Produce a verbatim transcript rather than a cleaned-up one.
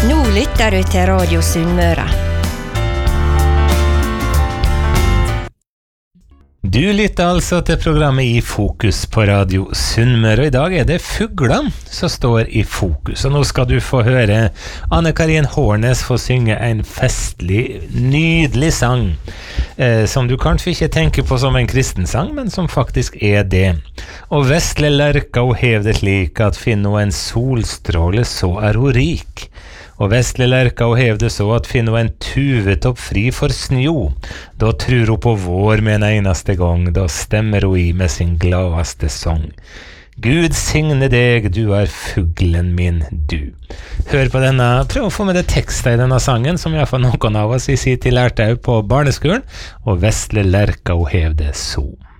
Nå lytter du til Radio Sunnmøre. Du lytter altså til programmet I Fokus på Radio Sunnmøre, og I dag er det fugler som står I fokus. Og nå skal du få høre Anne-Karin Hårnes få synge en festlig, nydelig sang, eh, som du kanskje ikke tenker på som en kristensang, men som faktisk er det. Og vesle lerka og hev det slik at finner hun en solstråle, så er hun rik. Og vesle lerka og hev det så at finner hun en tuvetopp fri for snjo. Da tror hun på vår med en eneste gang, da stemmer hun I med sin gladeste sång. Gud signe deg, du er fuglen min, du. Hør på denne, prøv å få med det tekstet I denne sangen, som I hvert fall noen av oss I sin tid lærte på barneskolen, og vesle lerka og hev det så.